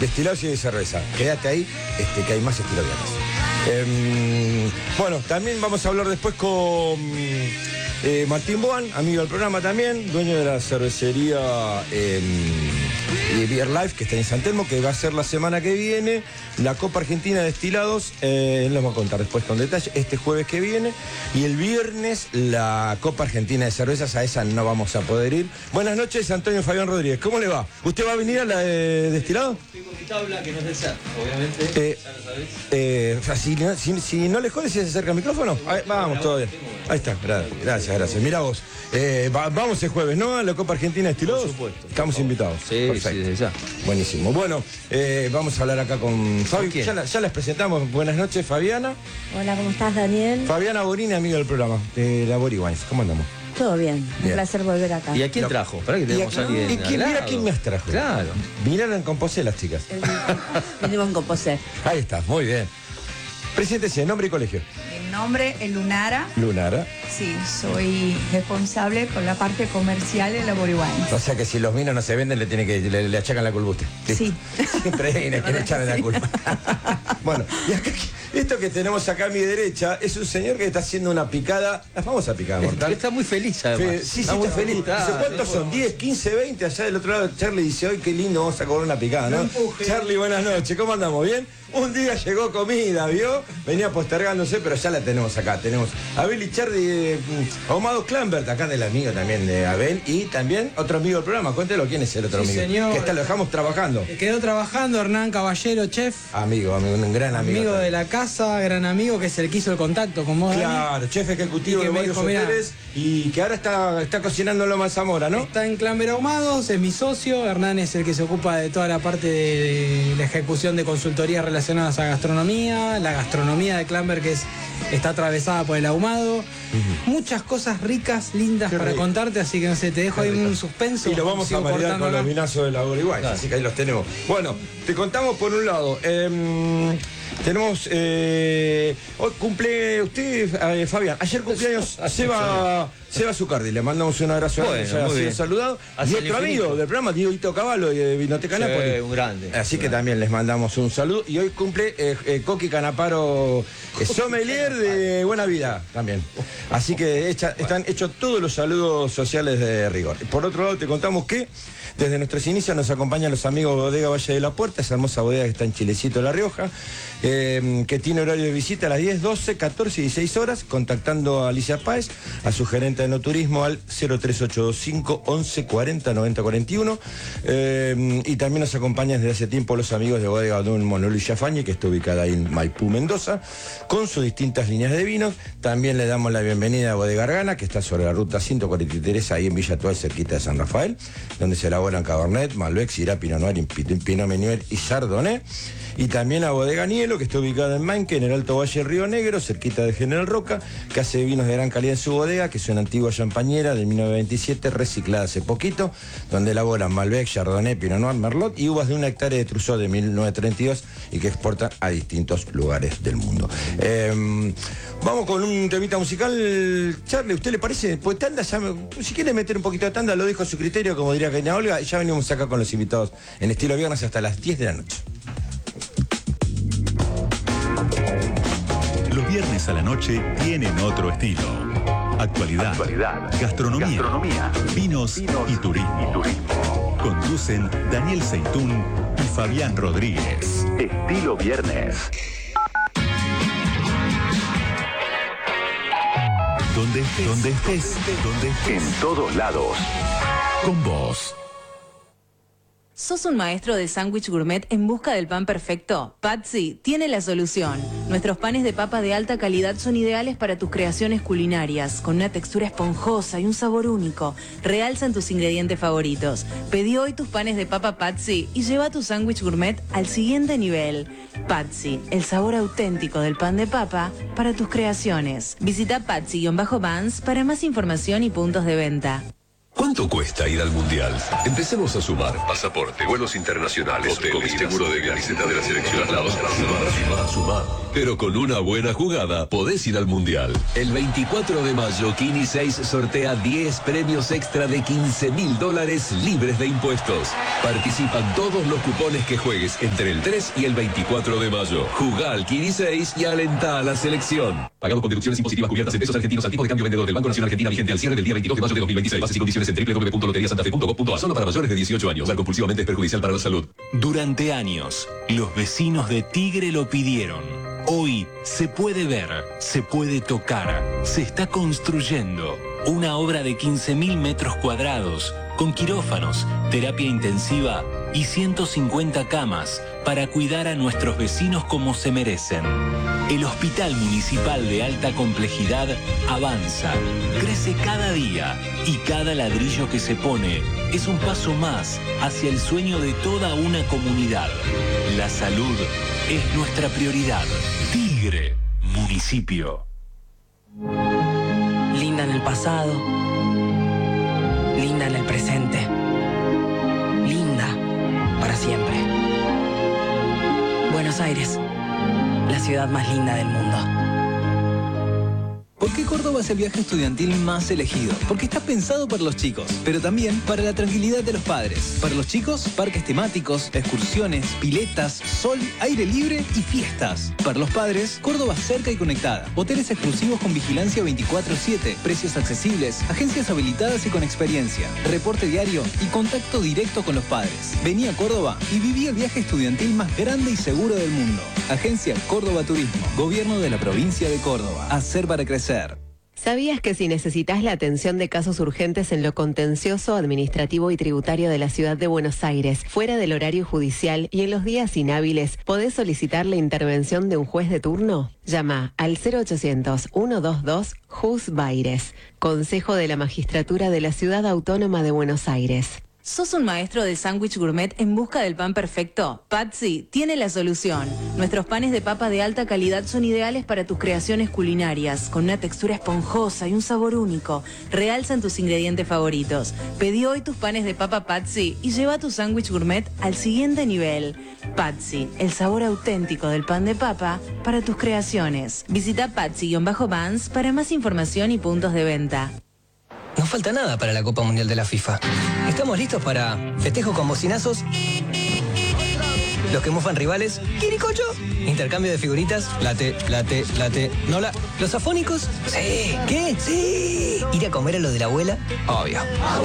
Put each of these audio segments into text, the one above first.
destilados y de cerveza. Quédate ahí, que hay más estilo viernes. Bueno, también vamos a hablar después con Martín Boan, amigo del programa también, dueño de la cervecería Beer Life, que está en San Telmo, que va a ser la semana que viene la Copa Argentina de Destilados. Él nos va a contar después con detalle, este jueves que viene. Y el viernes la Copa Argentina de Cervezas, a esa no vamos a poder ir. Buenas noches, Antonio Fabián Rodríguez, ¿cómo le va? ¿Usted va a venir a la de Destilado? Estoy con mi tabla, que no es del SAT, obviamente, ya lo sabés. Si no le jodes, si se acerca el micrófono. Vamos, todo bien. Ahí está, gracias. Mira vos. Vamos el jueves, ¿no? A la Copa Argentina de Destilados. Por supuesto. Estamos invitados. Sí, perfecto. sí, desde ya. Buenísimo. Bueno, vamos a hablar acá con Fabi. Ya las presentamos. Buenas noches, Fabiana. Hola, ¿cómo estás, Daniel? Fabiana Borini, amigo del programa, de la Bori Wines. ¿Cómo andamos? Todo bien. Un placer volver acá. ¿Y a quién trajo? Para que tenemos a alguien. Mira quién me trajo. Claro. Vinieron en Composé las chicas. Venimos en Composé. Ahí está, muy bien. Preséntese, nombre y colegio. Mi nombre es Lunara. Lunara. Sí, soy responsable por la parte comercial de la Bori Wines. O sea que si los vinos no se venden, le achacan la culpa a usted. Sí. Siempre hay quien echarle la culpa. Bueno, y acá, esto que tenemos acá a mi derecha es un señor que está haciendo una picada, la famosa picada mortal. Está muy feliz, además. Sí, está feliz. Dice, ¿cuántos son? 10, 15, 20. Allá del otro lado, Charlie dice, hoy qué lindo, vamos a comer una picada, ¿no? Charlie, buenas noches, ¿cómo andamos? ¿Bien? Un día llegó comida, ¿vio? Venía postergándose, pero ya la tenemos acá. Tenemos a Abel Ichardi, Ahumado Clambert, acá del amigo también de Abel, y también otro amigo del programa. Cuéntelo quién es el otro amigo. Señor. Que lo dejamos trabajando. Quedó trabajando Hernán Caballero, chef. Amigo, un gran amigo. Amigo de la casa, gran amigo, que es el que hizo el contacto con vos, Claro, Dani. chef ejecutivo Y que de me varios dijo, mirá, hoteles y que ahora está cocinando en Loma de Zamora, ¿no? Está en Clambert Ahumados, es mi socio. Hernán es el que se ocupa de toda la parte de la ejecución de consultorías relacionadas a gastronomía. La gastronomía de Clambert, que está atravesada por el ahumado. Muchas cosas ricas, lindas para contarte, así que no sé, te dejo ahí un suspenso. Y lo vamos a maridar con los vinazos de la Bori Wines, así que ahí los tenemos. Bueno, te contamos por un lado, tenemos, hoy cumple usted, Fabián, ayer cumpleaños Seba Zucardi, le mandamos un abrazo, bueno, ya ha sido saludado. Y otro amigo del programa, Dieguito Cavallo, de Vinoteca Nápoli. Un grande. Así que también les mandamos un saludo. Y hoy cumple Coqui Canaparo, sommelier de Buena Vida también. Así que están hechos todos los saludos sociales de rigor. Por otro lado, te contamos que desde nuestros inicios nos acompañan los amigos de Bodega Valle de la Puerta, esa hermosa bodega que está en Chilecito, La Rioja, que tiene horario de visita a las 10, 12, 14 y 16 horas, contactando a Alicia Páez, a su gerente de Enoturismo, al 03825 11 40 90 41. Y también nos acompañan desde hace tiempo los amigos de Bodega Don Monolo y Chafañe, que está ubicada ahí en Maipú, Mendoza, con sus distintas líneas de vinos. También le damos la bienvenida a Bodega Argana, que está sobre la ruta 143, ahí en Villa Tual, cerquita de San Rafael, donde se elaboran Cabernet, Malbec, Syrah, Pinot Noir, Pinot Meunier y Chardonnay. Y también a Bodega Nielo, que está ubicada en Mainque, en el Alto Valle Río Negro, cerquita de General Roca, que hace vinos de gran calidad en su bodega, que es una antigua champañera de 1927, reciclada hace poquito, donde elaboran Malbec, Chardonnay, Pinot Noir, Merlot y uvas de 1 hectárea de Trousseau de 1932 y que exportan a distintos lugares del mundo. Vamos con un temita musical. Charlie, ¿usted le parece? Pues tanda, si quiere meter un poquito de tanda, lo dejo a su criterio, como diría Karina Olga, y ya venimos acá con los invitados en estilo viernes hasta las 10 de la noche. Los viernes a la noche tienen otro estilo. Actualidad, gastronomía, vinos y turismo. Conducen Daniel Seitún y Fabián Rodríguez. Estilo viernes. Donde estés, en todos lados. Con vos. ¿Sos un maestro de sándwich gourmet en busca del pan perfecto? Patsy tiene la solución. Nuestros panes de papa de alta calidad son ideales para tus creaciones culinarias, con una textura esponjosa y un sabor único. Realzan tus ingredientes favoritos. Pedí hoy tus panes de papa Patsy y lleva tu sándwich gourmet al siguiente nivel. Patsy, el sabor auténtico del pan de papa para tus creaciones. Visita Patsy-Vans para más información y puntos de venta. ¿Cuánto cuesta ir al Mundial? Empecemos a sumar. Pasaporte, vuelos internacionales, hoteles, seguro de camiseta de la selección. Sumar. Pero con una buena jugada, podés ir al Mundial. El 24 de mayo, Kini 6 sortea 10 premios extra de $15.000 libres de impuestos. Participan todos los cupones que juegues entre el 3 y el 24 de mayo. Jugá al Kini 6 y alentá a la selección. Pagado con deducciones impositivas cubiertas en pesos argentinos al tipo de cambio vendedor del Banco Nacional Argentina vigente al cierre del día 22 de mayo de 2026. Bases y condiciones en www.loteriasantafe.gov.ar. Solo para mayores de 18 años. Usar compulsivamente es perjudicial para la salud. Durante años, los vecinos de Tigre lo pidieron. Hoy se puede ver, se puede tocar, se está construyendo una obra de 15.000 metros cuadrados con quirófanos, terapia intensiva y 150 camas para cuidar a nuestros vecinos como se merecen. El Hospital Municipal de Alta Complejidad avanza, crece cada día y cada ladrillo que se pone es un paso más hacia el sueño de toda una comunidad. La salud es nuestra prioridad. Tigre, municipio. Linda en el pasado, linda en el presente, linda para siempre. Buenos Aires, la ciudad más linda del mundo. ¿Por qué Córdoba es el viaje estudiantil más elegido? Porque está pensado para los chicos, pero también para la tranquilidad de los padres. Para los chicos, parques temáticos, excursiones, piletas, sol, aire libre y fiestas. Para los padres, Córdoba cerca y conectada. Hoteles exclusivos con vigilancia 24/7, precios accesibles, agencias habilitadas y con experiencia, reporte diario y contacto directo con los padres. Vení a Córdoba y viví el viaje estudiantil más grande y seguro del mundo. Agencia Córdoba Turismo, Gobierno de la Provincia de Córdoba. Hacer para crecer. ¿Sabías que si necesitas la atención de casos urgentes en lo contencioso, administrativo y tributario de la ciudad de Buenos Aires, fuera del horario judicial y en los días inhábiles, podés solicitar la intervención de un juez de turno? Llama al 0800-122-JUS-BAIRES, Consejo de la Magistratura de la Ciudad Autónoma de Buenos Aires. ¿Sos un maestro de sándwich gourmet en busca del pan perfecto? Patsy tiene la solución. Nuestros panes de papa de alta calidad son ideales para tus creaciones culinarias, con una textura esponjosa y un sabor único. Realzan tus ingredientes favoritos. Pedí hoy tus panes de papa Patsy y lleva tu sándwich gourmet al siguiente nivel. Patsy, el sabor auténtico del pan de papa para tus creaciones. Visita Patsy-Vans para más información y puntos de venta. No falta nada para la Copa Mundial de la FIFA. Estamos listos para festejo con bocinazos, los que mofan rivales, quiricocho, intercambio de figuritas, late, nola, los afónicos, sí, ¿qué? Sí, ir a comer a lo de la abuela, obvio.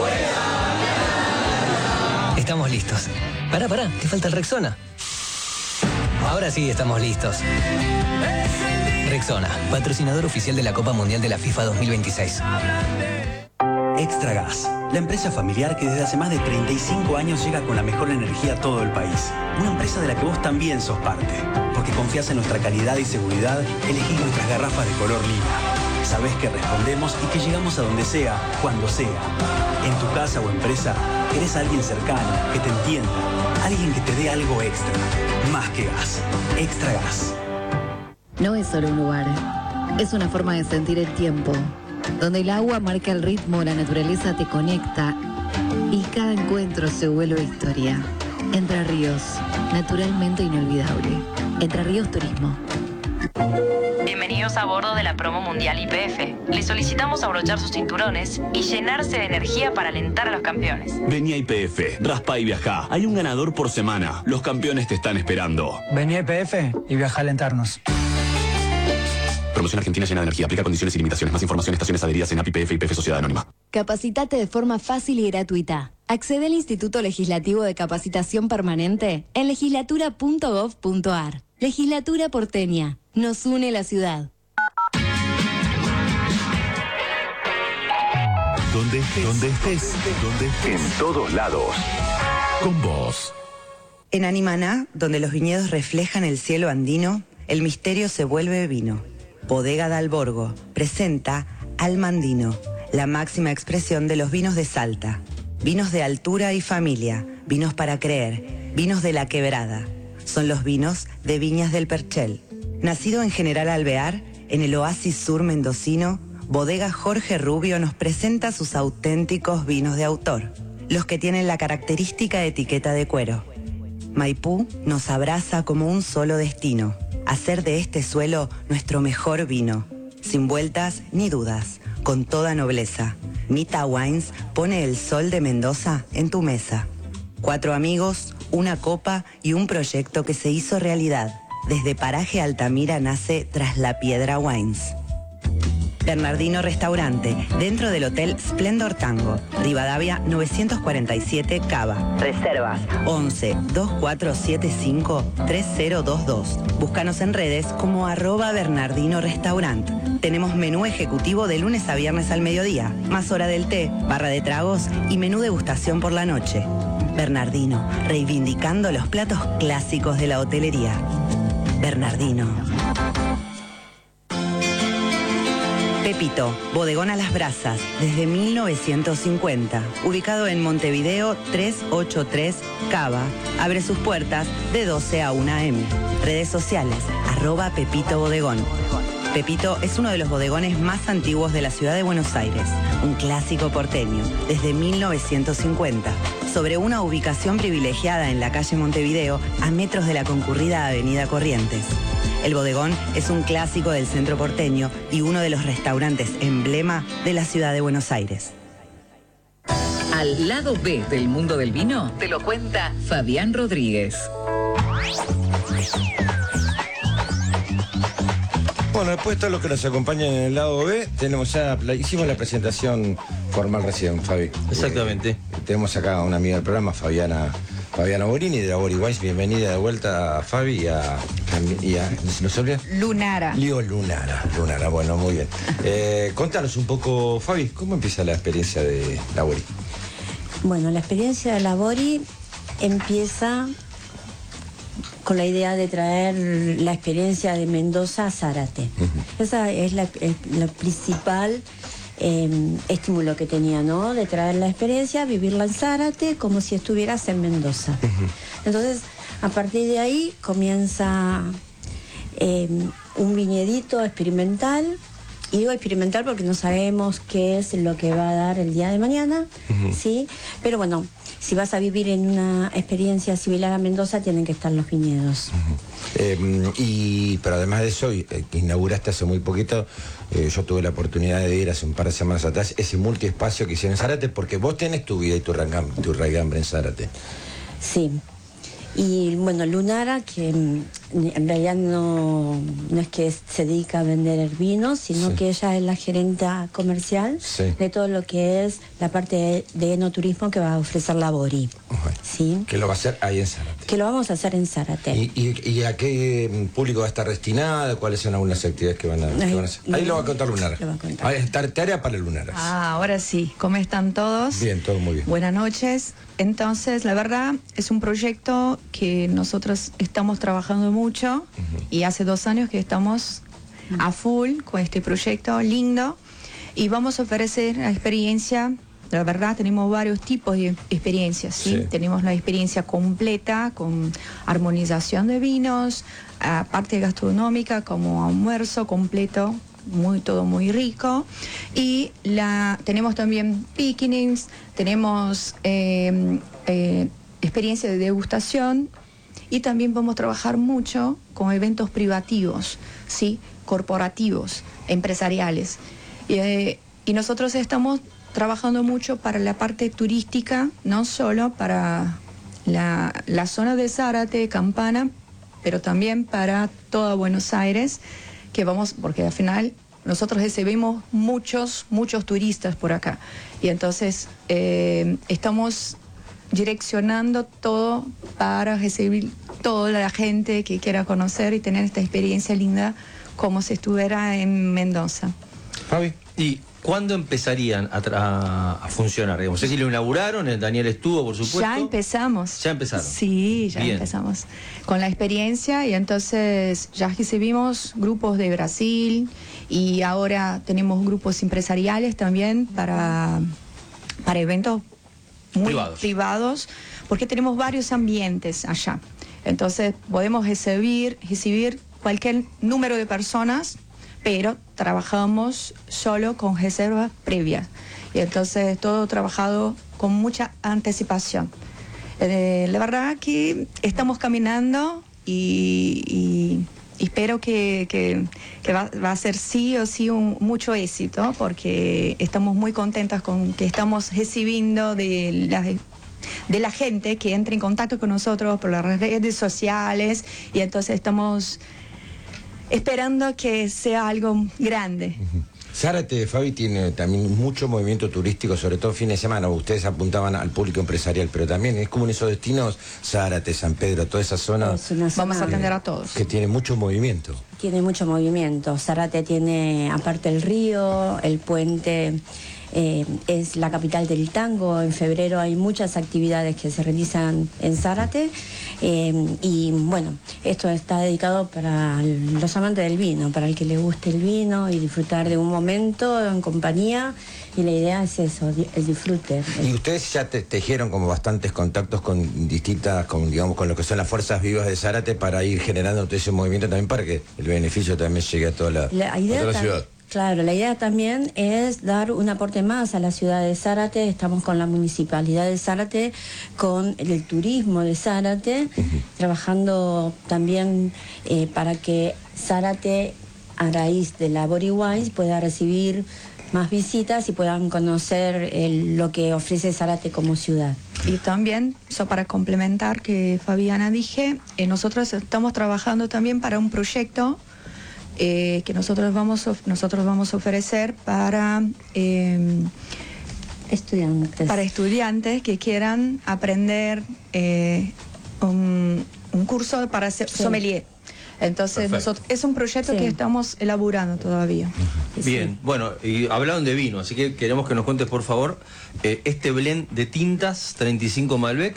¡Abuela! Estamos listos. Pará, te falta el Rexona. Ahora sí estamos listos. Rexona, patrocinador oficial de la Copa Mundial de la FIFA 2026. Extragas, la empresa familiar que desde hace más de 35 años llega con la mejor energía a todo el país. Una empresa de la que vos también sos parte. Porque confías en nuestra calidad y seguridad, elegís nuestras garrafas de color lila. Sabés que respondemos y que llegamos a donde sea, cuando sea. En tu casa o empresa, querés a alguien cercano, que te entienda. Alguien que te dé algo extra. Más que gas. Extragas. No es solo un lugar. Es una forma de sentir el tiempo. Donde el agua marca el ritmo, la naturaleza te conecta y cada encuentro se vuelve historia. Entre Ríos, naturalmente inolvidable. Entre Ríos Turismo. Bienvenidos a bordo de la promo mundial YPF. Les solicitamos abrochar sus cinturones y llenarse de energía para alentar a los campeones. Vení a YPF, raspa y viajá. Hay un ganador por semana. Los campeones te están esperando. Vení a YPF y viajá a alentarnos. Promoción Argentina llena de energía. Aplica condiciones y limitaciones. Más información, estaciones adheridas en API, YPF y YPF Sociedad Anónima. Capacitate de forma fácil y gratuita. Accede al Instituto Legislativo de Capacitación Permanente en legislatura.gov.ar. Legislatura porteña. Nos une la ciudad. Donde estés. En todos lados. Con vos. En Animaná, donde los viñedos reflejan el cielo andino, el misterio se vuelve vino. Bodega Dalborgo presenta Almandino, la máxima expresión de los vinos de Salta. Vinos de altura y familia, vinos para creer, vinos de la quebrada. Son los vinos de Viñas del Perchel. Nacido en General Alvear, en el oasis sur mendocino, Bodega Jorge Rubio nos presenta sus auténticos vinos de autor, los que tienen la característica etiqueta de cuero. Maipú nos abraza como un solo destino, hacer de este suelo nuestro mejor vino, sin vueltas ni dudas, con toda nobleza. Mita Wines pone el sol de Mendoza en tu mesa. 4 amigos, una copa y un proyecto que se hizo realidad. Desde Paraje Altamira nace Tras la Piedra Wines. Bernardino Restaurante, dentro del Hotel Splendor Tango, Rivadavia 947 Cava. Reservas 11 2475 3022. Búscanos en redes como @Bernardino Restaurant. Tenemos menú ejecutivo de lunes a viernes al mediodía, más hora del té, barra de tragos y menú degustación por la noche. Bernardino, reivindicando los platos clásicos de la hotelería. Bernardino. Pepito, bodegón a las brasas, desde 1950. Ubicado en Montevideo 383 Cava. Abre sus puertas de 12 a 1 a.m. Redes sociales, @Pepito Bodegón. Pepito es uno de los bodegones más antiguos de la ciudad de Buenos Aires. Un clásico porteño, desde 1950. Sobre una ubicación privilegiada en la calle Montevideo, a metros de la concurrida avenida Corrientes. El bodegón es un clásico del centro porteño y uno de los restaurantes emblema de la ciudad de Buenos Aires. Al lado B del mundo del vino, te lo cuenta Fabián Rodríguez. Bueno, después de todo lo que nos acompaña en el lado B, hicimos la presentación formal recién, Fabi. Exactamente. Tenemos acá a una amiga del programa, Fabiana Borini, de la Bori Wines. Bienvenida de vuelta a Fabi y a ¿no se olvida? Lunara. Lunara, bueno, muy bien. Contanos un poco, Fabi, ¿cómo empieza la experiencia de la Bori? Bueno, la experiencia de la Bori empieza con la idea de traer la experiencia de Mendoza a Zárate. Esa es la principal estímulo que tenía, ¿no? De traer la experiencia, vivirla en Zárate como si estuvieras en Mendoza. Entonces, a partir de ahí comienza un viñedito experimental. Y digo experimental porque no sabemos qué es lo que va a dar el día de mañana, ¿sí? Pero bueno, si vas a vivir en una experiencia similar a Mendoza, tienen que estar los viñedos. Pero además de eso, inauguraste hace muy poquito, yo tuve la oportunidad de ir hace un par de semanas atrás, ese multiespacio que hicieron en Zárate, porque vos tenés tu vida y tu raigambre en Zárate. Sí. Y bueno, Lunara, que en realidad no es que se dedica a vender el vino, sino que ella es la gerenta comercial de todo lo que es la parte de enoturismo que va a ofrecer la Bori. ¿Sí? Que lo va a hacer ahí en Zárate. Que lo vamos a hacer en Zárate. ¿Y a qué público va a estar destinado? ¿Cuáles son algunas actividades que van a hacer? Ahí lo va a contar Lunara. Lo va a contar. Tarea para Lunara. Ahora sí. ¿Cómo están todos? Bien, todo muy bien. Buenas noches. Entonces, la verdad, es un proyecto que nosotros estamos trabajando mucho y hace 2 años que estamos a full con este proyecto lindo y vamos a ofrecer la experiencia. La verdad, tenemos varios tipos de experiencias, ¿sí? Tenemos la experiencia completa con armonización de vinos, parte gastronómica como almuerzo completo, todo muy rico, y tenemos también picnics, tenemos experiencia de degustación y también vamos a trabajar mucho con eventos privativos, ¿sí? Corporativos, empresariales, y nosotros estamos trabajando mucho para la parte turística, no solo para la zona de Zárate, Campana, pero también para toda Buenos Aires, porque al final nosotros recibimos muchos turistas por acá. Y entonces estamos direccionando todo para recibir toda la gente que quiera conocer y tener esta experiencia linda como si estuviera en Mendoza. Fabi, ¿y cuándo empezarían a funcionar? No sé si lo inauguraron, Daniel estuvo, por supuesto. Ya empezamos. ¿Ya empezaron? Sí, ya empezamos. Con la experiencia, y entonces ya recibimos grupos de Brasil y ahora tenemos grupos empresariales también para eventos muy privados, porque tenemos varios ambientes allá. Entonces podemos recibir cualquier número de personas, pero trabajamos solo con reservas previas. Y entonces todo trabajado con mucha anticipación. La verdad que estamos caminando y espero que va a ser sí o sí mucho éxito, porque estamos muy contentas con que estamos recibiendo de la gente que entra en contacto con nosotros por las redes sociales, y entonces estamos esperando que sea algo grande. Zárate, Fabi, tiene también mucho movimiento turístico, sobre todo fin de semana. Ustedes apuntaban al público empresarial, pero también es como en esos destinos, Zárate, San Pedro, toda esa zona. Vamos a atender a todos. Que tiene mucho movimiento. Tiene mucho movimiento. Zárate tiene, aparte el río, el puente, es la capital del tango. En febrero hay muchas actividades que se realizan en Zárate. Y bueno, esto está dedicado para los amantes del vino, para el que le guste el vino y disfrutar de un momento en compañía, y la idea es eso, el disfrute. Y ustedes ya tejieron como bastantes contactos con distintas, digamos, con lo que son las fuerzas vivas de Zárate, para ir generando todo ese movimiento también, para que el beneficio también llegue a toda la ciudad. Claro, la idea también es dar un aporte más a la ciudad de Zárate. Estamos con la municipalidad de Zárate, con el turismo de Zárate, trabajando también para que Zárate, a raíz de la Body Wines, pueda recibir más visitas y puedan conocer lo que ofrece Zárate como ciudad. Y también, para complementar que Fabiana dije, nosotros estamos trabajando también para un proyecto que nosotros vamos a ofrecer para estudiantes que quieran aprender un curso para ser sommelier. Entonces, es un proyecto que estamos elaborando todavía. Bien, bueno, y hablaron de vino, así que queremos que nos cuentes, por favor, este blend de tintas: 35 Malbec,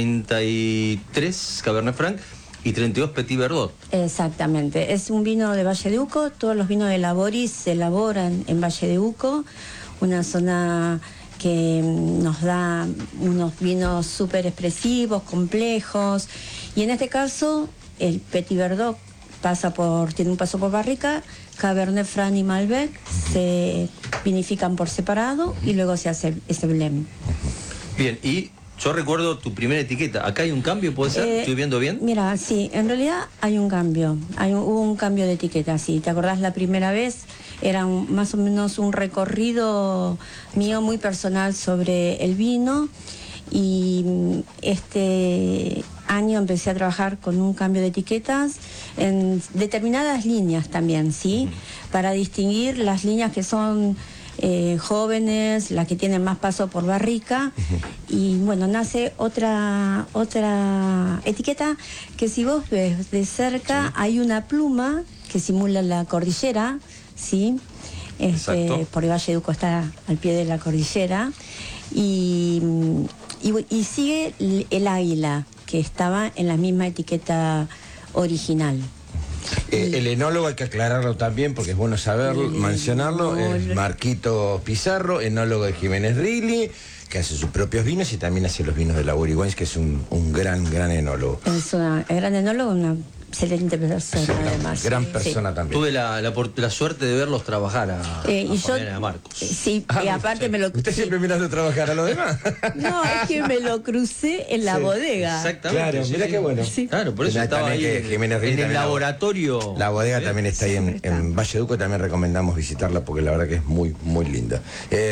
33 Cabernet Franc y 32 Petit Verdot. Exactamente, es un vino de Valle de Uco. Todos los vinos de la Boris se elaboran en Valle de Uco, una zona que nos da unos vinos súper expresivos, complejos, y en este caso el Petit Verdot tiene un paso por barrica. Cabernet Franc y Malbec se vinifican por separado y luego se hace ese blend. Bien, y yo recuerdo tu primera etiqueta. ¿Acá hay un cambio, puede ser? ¿Estoy viendo bien? Mira, sí, en realidad hay un cambio. Hubo un cambio de etiqueta, sí. ¿Te acordás la primera vez? Era más o menos un recorrido mío muy personal sobre el vino. Y este año empecé a trabajar con un cambio de etiquetas en determinadas líneas también, ¿sí? Para distinguir las líneas que son jóvenes, las que tienen más paso por barrica. Y bueno, nace otra etiqueta que, si vos ves de cerca, hay una pluma que simula la cordillera, ¿sí? Por el Valle de Uco está al pie de la cordillera. Y sigue el águila, que estaba en la misma etiqueta original. El enólogo, hay que aclararlo también, porque es bueno saberlo, mencionarlo, es Marquito Pizarro, enólogo de Jiménez Rilli, que hace sus propios vinos y también hace los vinos de la Body Wines, que es un gran enólogo. Es un gran enólogo, una excelente persona, además. Gran persona también. Tuve la suerte de verlos trabajar a Marcos. Sí, y aparte me lo... ¿Usted siempre mirando trabajar a los demás? No, es que me lo crucé en la bodega. Exactamente. Claro, mira qué bueno. Sí. Claro, por eso estaba ahí en el laboratorio. La bodega también está ahí en Valle de Uco, también recomendamos visitarla porque la verdad que es muy, muy linda.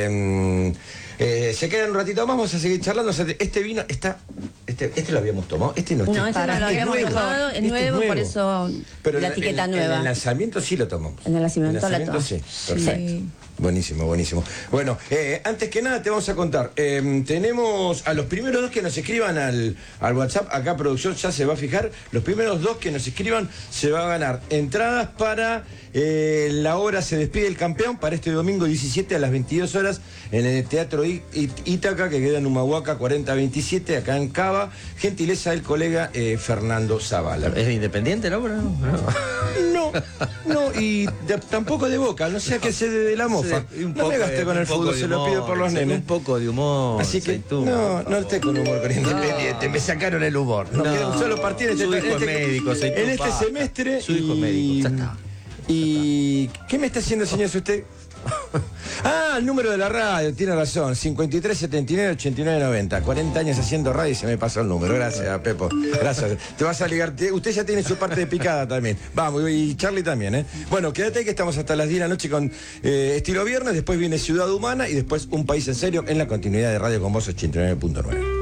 Se quedan un ratito más, vamos a seguir charlando. Este vino está... Este lo habíamos tomado. Este no está. No, este no lo habíamos tomado, es nuevo, por eso pero la etiqueta nueva. En el lanzamiento sí lo tomamos. En el lanzamiento la tomamos. Sí, perfecto. Sí. Buenísimo, buenísimo. Bueno, antes que nada te vamos a contar. Tenemos a los primeros dos que nos escriban al WhatsApp. Acá producción ya se va a fijar. Los primeros dos que nos escriban se va a ganar entradas para la obra Se despide el campeón, para este domingo 17 a las 22 horas en el Teatro Ítaca, que queda en Humahuaca 4027, acá en Cava. Gentileza del colega Fernando Zavala. ¿Es independiente la obra? No, y tampoco de Boca, no sea que se de la mofa. No me gasté con el fútbol, se lo pido por los nenes. Un poco de humor. Así que no esté con humor con Independiente, me sacaron el humor. No queda un solo partido en este médico, en este semestre. Su hijo es médico, ya está. ¿Y qué me está haciendo, señor, usted? Ah, el número de la radio, tiene razón, 53 79 89 90. 40 años haciendo radio y se me pasó el número. Gracias, Pepo. Gracias. Te vas a ligar. Usted ya tiene su parte de picada también. Vamos, y Charlie también, ¿eh? Bueno, quédate que estamos hasta las 10 de la noche con Estilo Viernes, después viene Ciudad Humana y después Un País en Serio en la continuidad de Radio Con Vos 89.9.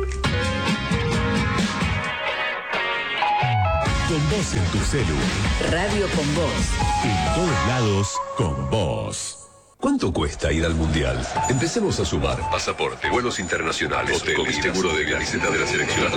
Con vos en tu celu. Radio Con Vos. En todos lados, con vos. ¿Cuánto cuesta ir al Mundial? Empecemos a sumar. Pasaporte, vuelos internacionales, hoteles, seguro de camiseta de la selección.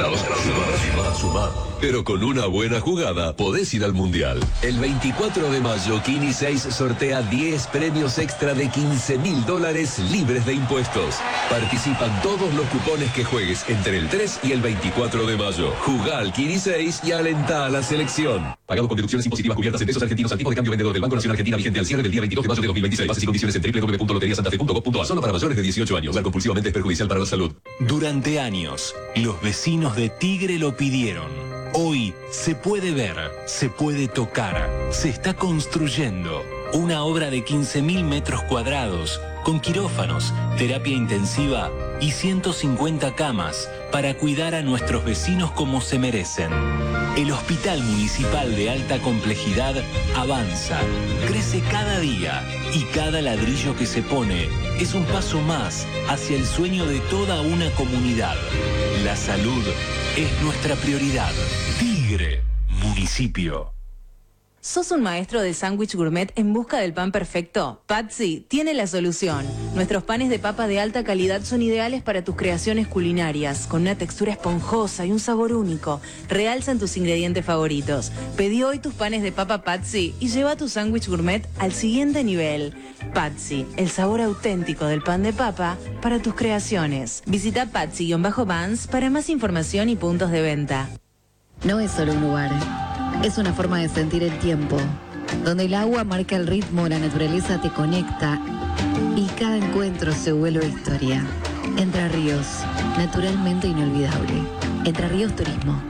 Sumar. Pero con una buena jugada podés ir al Mundial. El 24 de mayo, Kini 6 sortea 10 premios extra de $15.000 libres de impuestos. Participan todos los cupones que juegues entre el 3 y el 24 de mayo. Jugá al Kini 6 y alentá a la selección. Pagado con deducciones impositivas cubiertas en pesos argentinos al tipo de cambio vendedor del Banco Nacional Argentina vigente al cierre del día 22 de mayo de 2026. Bases y condiciones en www.loteriasantafe.gov.ar. Solo para mayores de 18 años. Usar compulsivamente es perjudicial para la salud. Durante años, los vecinos de Tigre lo pidieron. Hoy se puede ver, se puede tocar, se está construyendo una obra de 15.000 metros cuadrados con quirófanos, terapia intensiva y 150 camas para cuidar a nuestros vecinos como se merecen. El Hospital Municipal de Alta Complejidad avanza, crece cada día y cada ladrillo que se pone es un paso más hacia el sueño de toda una comunidad. La salud es nuestra prioridad. Tigre, municipio. ¿Sos un maestro de sándwich gourmet en busca del pan perfecto? Patsy tiene la solución. Nuestros panes de papa de alta calidad son ideales para tus creaciones culinarias, con una textura esponjosa y un sabor único. Realzan tus ingredientes favoritos. Pedí hoy tus panes de papa Patsy y lleva tu sándwich gourmet al siguiente nivel. Patsy, el sabor auténtico del pan de papa para tus creaciones. Visita Patsy-Vans para más información y puntos de venta. No es solo un lugar, es una forma de sentir el tiempo, donde el agua marca el ritmo, la naturaleza te conecta y cada encuentro se vuelve historia. Entre Ríos, naturalmente inolvidable. Entre Ríos Turismo.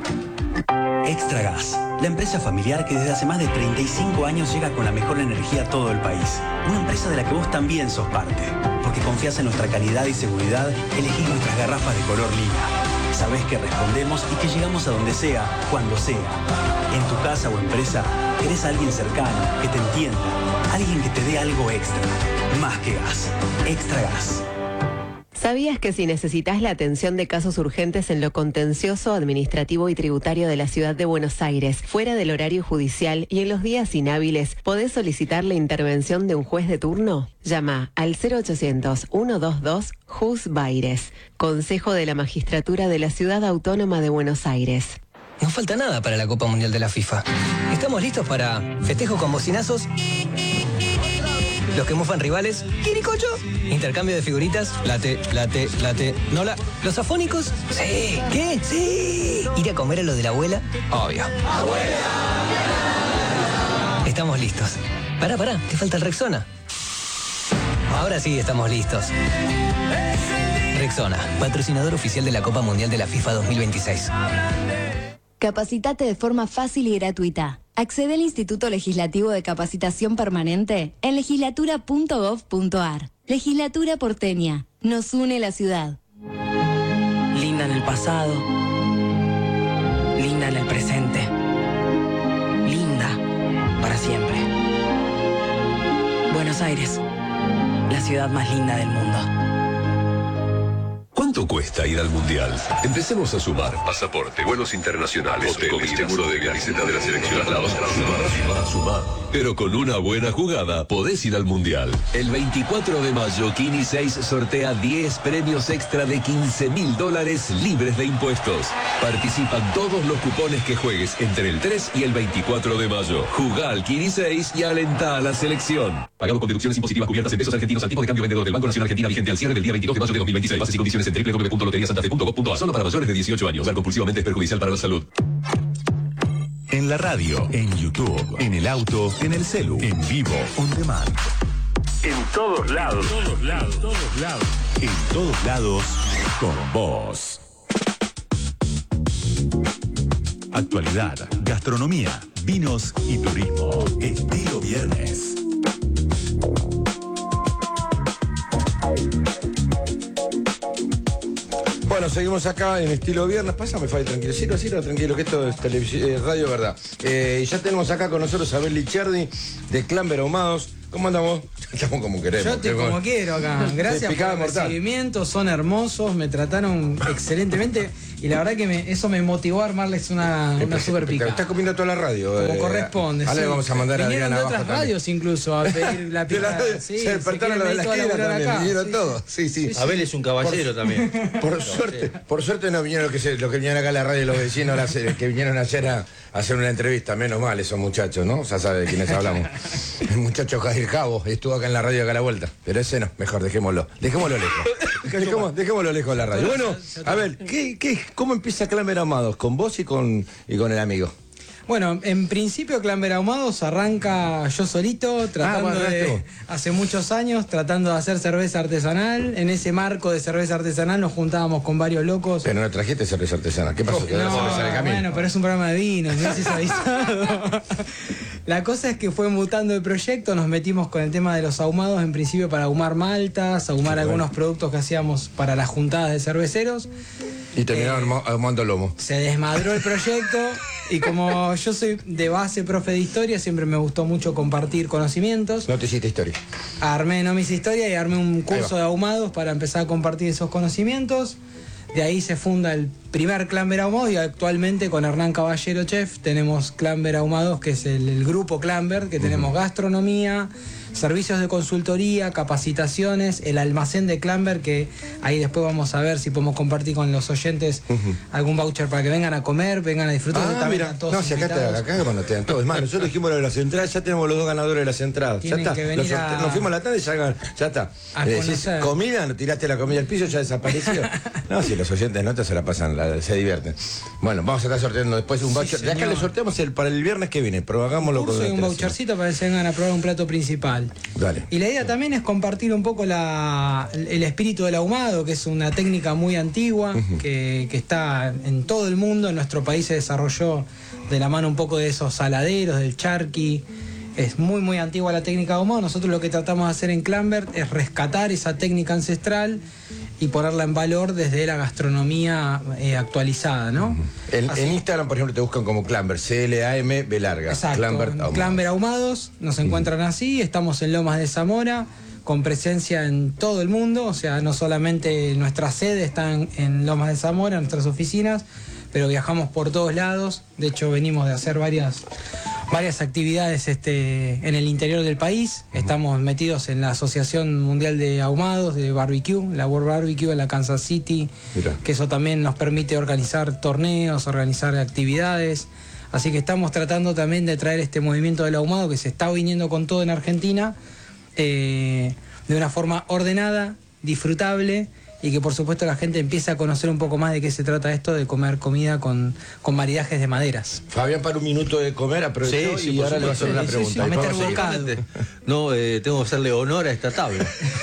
Extra Gas, la empresa familiar que desde hace más de 35 años llega con la mejor energía a todo el país. Una empresa de la que vos también sos parte, porque confías en nuestra calidad y seguridad, elegís nuestras garrafas de color lila. Sabés que respondemos y que llegamos a donde sea, cuando sea. En tu casa o empresa, querés a alguien cercano, que te entienda, alguien que te dé algo extra. Más que gas. Extra Gas. ¿Sabías que si necesitas la atención de casos urgentes en lo contencioso, administrativo y tributario de la ciudad de Buenos Aires, fuera del horario judicial y en los días inhábiles, podés solicitar la intervención de un juez de turno? Llama al 0800-122-JUS-BAIRES, Consejo de la Magistratura de la Ciudad Autónoma de Buenos Aires. No falta nada para la Copa Mundial de la FIFA. Estamos listos para festejos con bocinazos, los que mufan rivales, quiricocho, intercambio de figuritas, late, nola, los afónicos, sí, ¿qué? Sí, ir a comer a lo de la abuela, obvio. ¡Abuela! Estamos listos. Pará, te falta el Rexona. Ahora sí estamos listos. Rexona, patrocinador oficial de la Copa Mundial de la FIFA 2026. Capacitate de forma fácil y gratuita. Accede al Instituto Legislativo de Capacitación Permanente en legislatura.gov.ar. Legislatura porteña. Nos une la ciudad. Linda en el pasado. Linda en el presente. Linda para siempre. Buenos Aires, la ciudad más linda del mundo. ¿Cuánto cuesta ir al Mundial? Empecemos a sumar. Pasaporte, vuelos internacionales, hoteles, seguro de camiseta de la selección. Sumar. Pero con una buena jugada podés ir al Mundial. El 24 de mayo, Kini 6 sortea 10 premios extra de $15.000 libres de impuestos. Participan todos los cupones que juegues entre el 3 y el 24 de mayo. Jugá al Kini 6 y alentá a la selección. Pagado con deducciones impositivas cubiertas en pesos argentinos al tipo de cambio vendedor del Banco Nacional Argentina vigente al cierre del día 22 de mayo de 2026. Bases y condiciones en www.loteriasantafe.gov.ar. Solo para mayores de 18 años. Usar compulsivamente es perjudicial para la salud. En la radio, en YouTube, en el auto, en el celu, en vivo, on demand. En todos lados. En todos lados, con vos. Actualidad, gastronomía, vinos y turismo. Estilo Viernes. Bueno, seguimos acá en Estilo Viernes. Pásame, Fabi, tranquilo. Sí, tranquilo, que esto es radio, ¿verdad? Ya tenemos acá con nosotros a Abel Licciardi, de Clamber Ahumados. ¿Cómo andamos? Estamos como queremos. Yo estoy como quiero acá. Gracias por el recibimiento, son hermosos, me trataron excelentemente y la verdad que eso me motivó a armarles una super pica. Estás comiendo toda la radio. Como corresponde. Ahora le vamos a mandar a Vinieron Adriana de otras abajo radios también. incluso a pedir la pica. Se despertaron los de la esquina también, vinieron todos. Sí. Abel es un caballero también. Por suerte no vinieron los que vinieron acá a la radio, los vecinos que vinieron ayer a hacer una entrevista. Menos mal esos muchachos, ¿no? Ya sabe de quiénes hablamos. El muchacho Jair Cabo estuvo acá en la radio acá a la vuelta. Pero ese no, mejor, dejémoslo lejos. Dejémoslo lejos de la radio. Bueno, a ver, ¿cómo empieza Clamber Ahumados? ¿Con vos y con el amigo? Bueno, en principio Clamber Ahumados arranca yo solito, hace muchos años, tratando de hacer cerveza artesanal. En ese marco de cerveza artesanal nos juntábamos con varios locos. Pero no trajiste cerveza artesanal, ¿qué pasó? Bueno, pero es un programa de vinos, no sé si es avisado. La cosa es que fue mutando el proyecto, nos metimos con el tema de los ahumados, en principio para ahumar maltas, ahumar algunos productos que hacíamos para las juntadas de cerveceros. Y terminaron ahumando lomo. Se desmadró el proyecto y como yo soy de base profe de historia, siempre me gustó mucho compartir conocimientos. No te hiciste historia. No me hice historia y armé un curso de ahumados para empezar a compartir esos conocimientos. De ahí se funda el primer Clamber Ahumados y actualmente con Hernán Caballero Chef tenemos Clamber Ahumados, que es el grupo Clamber, que tenemos gastronomía, servicios de consultoría, capacitaciones, el almacén de Clamber, que ahí después vamos a ver si podemos compartir con los oyentes algún voucher para que vengan a comer, vengan a disfrutar. Mira, no, si acá cuando te dan todo. Es más, nosotros dijimos lo de las entradas, ya tenemos los dos ganadores de las entradas. Ya está. Nos fuimos a la tarde y ya está. Decís, comida, no tiraste la comida al piso, ya desapareció. No, si los oyentes no se la pasan, se divierten. Bueno, vamos a estar sorteando después un voucher. De acá le sorteamos para el viernes que viene, pero hagámoslo con un vouchercito para que se vengan a probar un plato principal. Dale. Y la idea también es compartir un poco el espíritu del ahumado, que es una técnica muy antigua, que está en todo el mundo. En nuestro país se desarrolló de la mano un poco de esos saladeros, del charqui. Es muy, muy antigua la técnica de ahumado. Nosotros lo que tratamos de hacer en Clamber es rescatar esa técnica ancestral y ponerla en valor desde la gastronomía actualizada, ¿no? En Instagram, por ejemplo, te buscan como Clamber, C-L-A-M-B larga. Exacto, Clamber Ahumados, nos encuentran así, estamos en Lomas de Zamora, con presencia en todo el mundo, o sea, no solamente nuestra sede está en Lomas de Zamora, nuestras oficinas, pero viajamos por todos lados. De hecho, venimos de hacer varias actividades en el interior del país. Estamos metidos en la Asociación Mundial de Ahumados, de Barbecue, la World Barbecue en la Kansas City. Mirá. Que eso también nos permite organizar torneos, organizar actividades. Así que estamos tratando también de traer este movimiento del ahumado que se está viniendo con todo en Argentina, de una forma ordenada, disfrutable, y que por supuesto la gente empiece a conocer un poco más de qué se trata esto de comer comida con maridajes de maderas. Fabián, para un minuto de comer, aprovechó y ahora le va a hacer una pregunta. No, tengo que hacerle honor a esta tabla.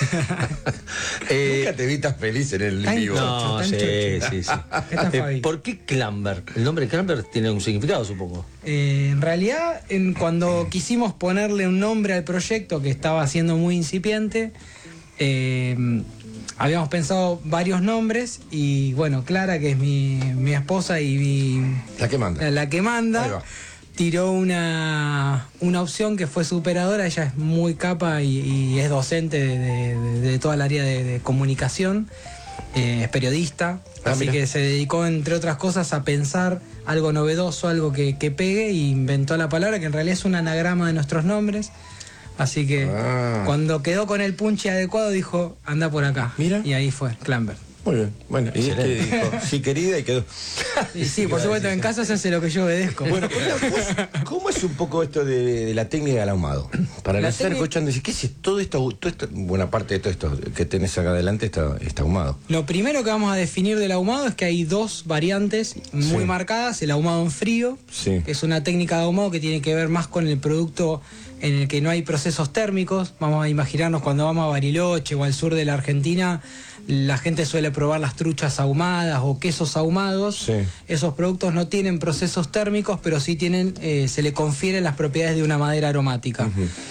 Nunca te vi tan feliz en el vivo. No, sí. ¿Por qué Clamber? El nombre Clamber tiene un significado, supongo. En realidad, cuando quisimos ponerle un nombre al proyecto que estaba siendo muy incipiente, habíamos pensado varios nombres y bueno, Clara, que es mi esposa y la que manda, tiró una opción que fue superadora. Ella es muy capa y es docente de toda el área de comunicación, es periodista, así que se dedicó, entre otras cosas, a pensar algo novedoso, algo que pegue, y inventó la palabra, que en realidad es un anagrama de nuestros nombres. Así que cuando quedó con el punche adecuado dijo, anda por acá. Mira. Y ahí fue, Clamber. Muy bien. Bueno, y este dijo, sí, querida, y quedó. Y sí, por supuesto, en casa se hace lo que yo obedezco. Bueno, ¿cómo es un poco esto de la técnica del ahumado? Para no estar escuchando, ¿qué es todo esto? Buena parte de todo esto que tenés acá adelante está ahumado. Lo primero que vamos a definir del ahumado es que hay dos variantes muy marcadas. El ahumado en frío, que es una técnica de ahumado que tiene que ver más con el producto en el que no hay procesos térmicos. Vamos a imaginarnos cuando vamos a Bariloche o al sur de la Argentina, la gente suele probar las truchas ahumadas o quesos ahumados. Sí. Esos productos no tienen procesos térmicos, pero sí tienen, se le confieren las propiedades de una madera aromática.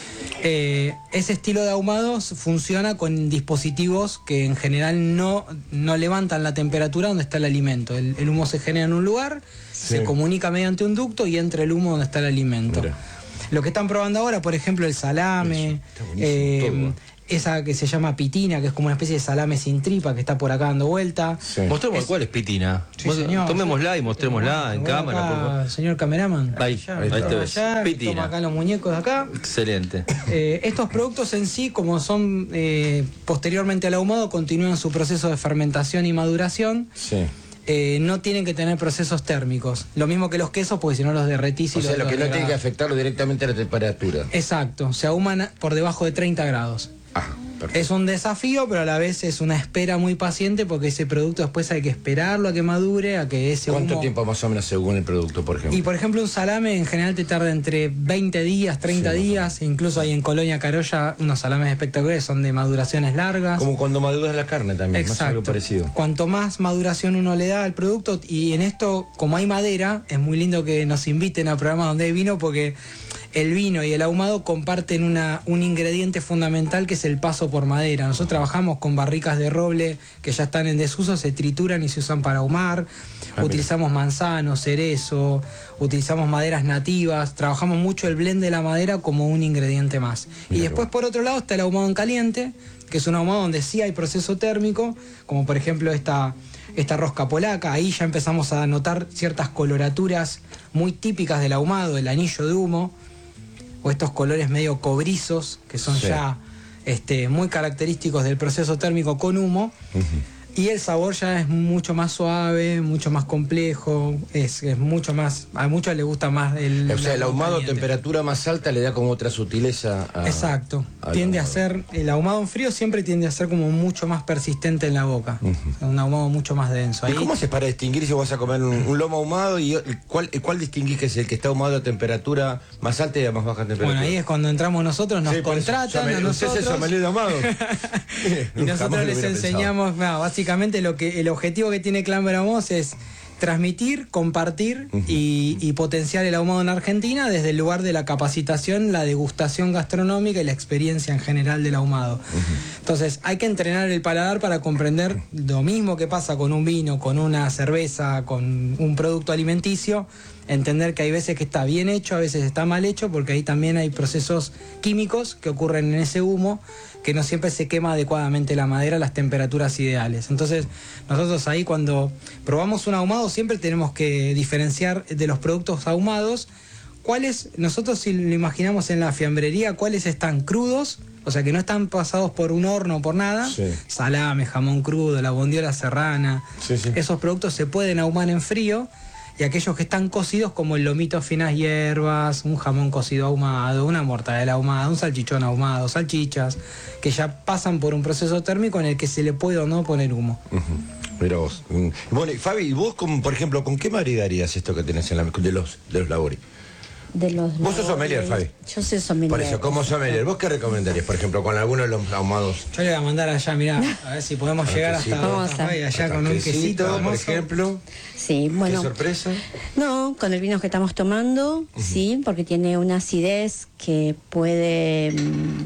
Ese estilo de ahumados funciona con dispositivos que en general no levantan la temperatura donde está el alimento. El humo se genera en un lugar, se comunica mediante un ducto y entra el humo donde está el alimento. Mira. Lo que están probando ahora, por ejemplo, el salame, esa que se llama pitina, que es como una especie de salame sin tripa que está por acá dando vuelta. Sí. Mostremos cuál es pitina. Sí, señor. Tomémosla y mostrémosla en cámara. Acá, por favor. Señor cameraman. Ahí te ves. Pitina. Toma acá los muñecos de acá. Excelente. Estos productos en sí, como son posteriormente al ahumado, continúan su proceso de fermentación y maduración. Sí. No tienen que tener procesos térmicos. Lo mismo que los quesos, porque si no los derretís y o sea, lo que no tiene que afectarlo directamente a la temperatura. Exacto. Se ahuman por debajo de 30 grados. Es un desafío, pero a la vez es una espera muy paciente porque ese producto después hay que esperarlo a que madure, a que ese ¿Cuánto humo... tiempo más o menos según el producto, por ejemplo? Y por ejemplo un salame en general te tarda entre 20 días, 30 días, incluso hay en Colonia Carolla unos salames espectaculares, son de maduraciones largas. Como cuando maduras la carne también, exacto. Más algo parecido. Cuanto más maduración uno le da al producto, y en esto, como hay madera, es muy lindo que nos inviten a programas donde hay vino porque... El vino y el ahumado comparten un ingrediente fundamental que es el paso por madera. Nosotros trabajamos con barricas de roble que ya están en desuso, se trituran y se usan para ahumar. Utilizamos manzano, cerezo, utilizamos maderas nativas. Trabajamos mucho el blend de la madera como un ingrediente más. Y después, por otro lado, está el ahumado en caliente, que es un ahumado donde sí hay proceso térmico, como por ejemplo esta rosca polaca. Ahí ya empezamos a notar ciertas coloraturas muy típicas del ahumado, el anillo de humo, o estos colores medio cobrizos, que son ya muy característicos del proceso térmico con humo. Y el sabor ya es mucho más suave, mucho más complejo, es mucho más, a muchos les gusta más el... O sea, el ahumado a temperatura más alta le da como otra sutileza a... Exacto, tiende a ser, el ahumado en frío siempre tiende a ser como mucho más persistente en la boca, un ahumado mucho más denso. ¿Y cómo haces para distinguir si vas a comer un lomo ahumado y cuál distinguís que es el que está ahumado a temperatura más alta y a más baja temperatura? Bueno, ahí es cuando entramos nosotros, nos contratan a nosotros. Usted es sommelier de ahumado. Y nosotros les enseñamos, básicamente el objetivo que tiene Clamber Ahumos es transmitir, compartir y potenciar el ahumado en Argentina desde el lugar de la capacitación, la degustación gastronómica y la experiencia en general del ahumado. Entonces hay que entrenar el paladar para comprender lo mismo que pasa con un vino, con una cerveza, con un producto alimenticio, entender que hay veces que está bien hecho, a veces está mal hecho, porque ahí también hay procesos químicos que ocurren en ese humo, que no siempre se quema adecuadamente la madera a las temperaturas ideales. Entonces, nosotros ahí cuando probamos un ahumado siempre tenemos que diferenciar de los productos ahumados cuáles, nosotros si lo imaginamos en la fiambrería, cuáles están crudos, o sea que no están pasados por un horno o por nada, salame, jamón crudo, la bondiola serrana, esos productos se pueden ahumar en frío, y aquellos que están cocidos como el lomito finas hierbas, un jamón cocido ahumado, una mortadela ahumada, un salchichón ahumado, salchichas, que ya pasan por un proceso térmico en el que se le puede o no poner humo. Mira vos. Bueno, y Fabi, vos, por ejemplo, ¿con qué maridarías esto que tenés en de los labori? Vos sos sommelier, Fabi. Yo soy sommelier. Por eso, como sommelier, ¿vos qué recomendarías, por ejemplo, con alguno de los ahumados? Yo le voy a mandar allá, mirá, a ver si podemos llegar hasta allá con un quesito, por ejemplo. Sí, bueno. ¿Qué sorpresa? No, con el vino que estamos tomando, sí, porque tiene una acidez que puede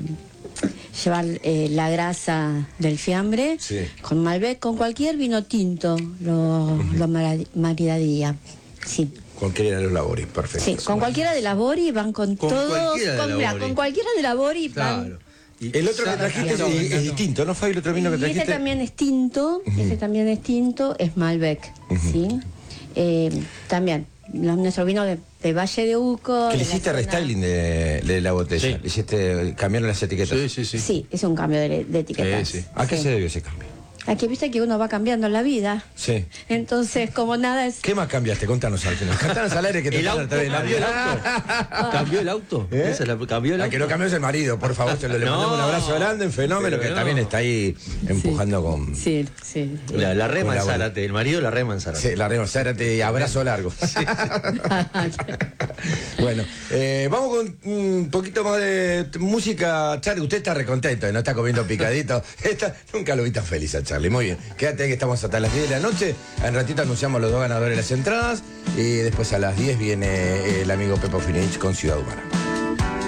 llevar la grasa del fiambre. Sí. Con Malbec, con cualquier vino tinto lo maridaría, sí. Cualquiera de los labori, perfecto. Sí, con cualquiera de las Bori van con todos. Con cualquiera de las Bori van. Claro. El otro que trajiste es distinto, ¿no, Fabi? El otro vino que trajiste. Este también es tinto, es Malbec, ¿sí? También, nuestro vino de Valle de Uco. Que le hiciste restyling de la botella. Le hiciste, cambiaron las etiquetas. Sí, es un cambio de etiquetas. ¿A qué se debió ese cambio? Aquí viste que uno va cambiando en la vida. Sí. Entonces, como nada es... ¿Qué más cambiaste? Contanos al final. Contanos al aire que te ¿Cambió el auto? ¿Cambió el auto? ¿Cambió el auto? La que no cambió es el marido, por favor. Le mandamos un abrazo grande, un fenómeno que también está ahí empujando con... Sí. La rema en Zárate, el marido la rema en Zárate. Sí, la rema en Zárate y abrazo largo. Bueno, vamos con un poquito más de música. Charlie, usted está recontento, no está comiendo picadito. Nunca lo vi tan feliz a Charlie. Muy bien, quédate que estamos hasta las 10 de la noche. En ratito anunciamos los 2 ganadores de las entradas. Y después a las 10 viene el amigo Pepo Finich con Ciudad Humana.